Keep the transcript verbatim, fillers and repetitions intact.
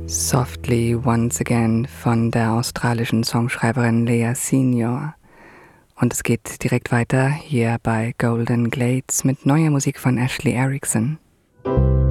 Softly Once Again von der australischen Songschreiberin Lea Senior. Und es geht direkt weiter hier bei Golden Glades mit neuer Musik von Ashley Erickson.